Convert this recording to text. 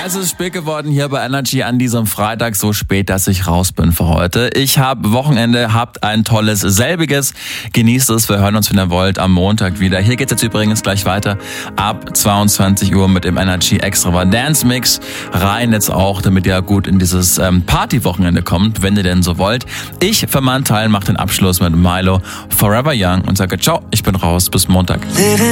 Es ist spät geworden hier bei Energy an diesem Freitag, so spät, dass ich raus bin für heute. Ich habe Wochenende, habt ein tolles selbiges. Genießt es, wir hören uns, wenn ihr wollt, am Montag wieder. Hier geht's jetzt übrigens gleich weiter ab 22 Uhr mit dem Energy Extravagance Mix. Rein jetzt auch, damit ihr gut in dieses Party-Wochenende kommt, wenn ihr denn so wollt. Ich für meinen Teil mache den Abschluss mit Milo Forever Young und sage ciao, ich bin raus, bis Montag.